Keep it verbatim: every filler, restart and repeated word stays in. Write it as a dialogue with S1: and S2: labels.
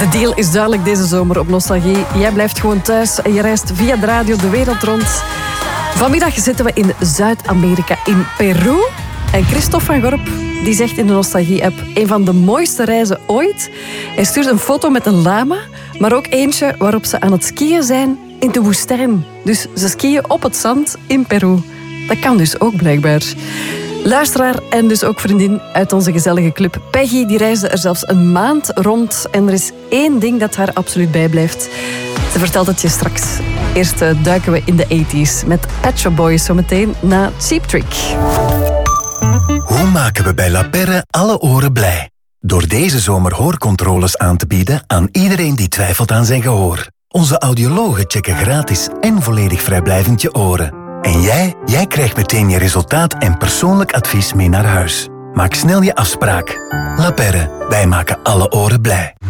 S1: De deal is duidelijk deze zomer op Nostalgie. Jij blijft gewoon thuis en je reist via de radio de wereld rond. Vanmiddag zitten we in Zuid-Amerika, in Peru. En Christophe van Gorp die zegt in de Nostalgie-app een van de mooiste reizen ooit. Hij stuurt een foto met een lama, maar ook eentje waarop ze aan het skiën zijn in de woestijn. Dus ze skiën op het zand in Peru. Dat kan dus ook blijkbaar. Luisteraar en dus ook vriendin uit onze gezellige club. Peggy die reisde er zelfs een maand rond. En er is één ding dat haar absoluut bijblijft. Ze vertelt het je straks. Eerst uh, duiken we in de tachtiger met Pet Shop Boys zometeen na Cheap Trick.
S2: Hoe maken we bij La Perre alle oren blij? Door deze zomer hoorcontroles aan te bieden aan iedereen die twijfelt aan zijn gehoor. Onze audiologen checken gratis en volledig vrijblijvend je oren. En jij? Jij krijgt meteen je resultaat en persoonlijk advies mee naar huis. Maak snel je afspraak. La Perre, wij maken alle oren blij.